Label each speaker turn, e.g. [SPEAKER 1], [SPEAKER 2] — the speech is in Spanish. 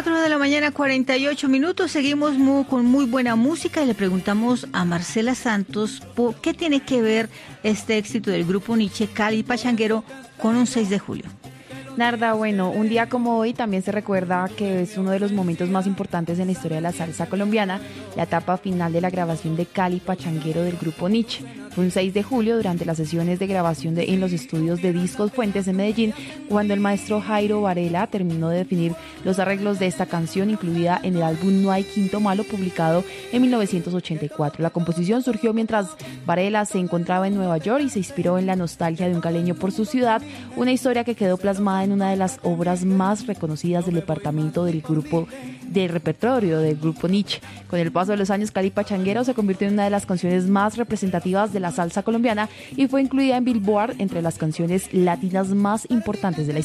[SPEAKER 1] 4 de la mañana, 48 minutos. Seguimos con muy buena música y le preguntamos a Marcela Santos por qué tiene que ver este éxito del grupo Nietzsche, Cali Pachanguero, con un 6 de julio.
[SPEAKER 2] Narda, bueno, un día como hoy también se recuerda que es uno de los momentos más importantes en la historia de la salsa colombiana, la etapa final de la grabación de Cali Pachanguero del grupo Nietzsche. Fue un 6 de julio durante las sesiones de grabación en los estudios de Discos Fuentes en Medellín, cuando el maestro Jairo Varela terminó de definir los arreglos de esta canción, incluida en el álbum No hay quinto malo, publicado en 1984. La composición surgió mientras Varela se encontraba en Nueva York y se inspiró en la nostalgia de un caleño por su ciudad, una historia que quedó plasmada en una de las obras más reconocidas del departamento del grupo del repertorio del grupo Nietzsche. Con el paso de los años, Cali Pachanguero se convirtió en una de las canciones más representativas de la salsa colombiana y fue incluida en Billboard entre las canciones latinas más importantes de la historia.